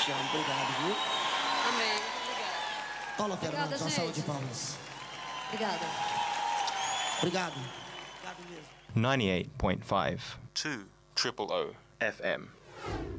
te amo. Obrigado, viu? Amém. Muito obrigada. Paula Fernandes, Obrigada, uma gente. salva de palmas. Obrigada. Obrigado. Obrigado mesmo. 98.5 2 Triple O FM.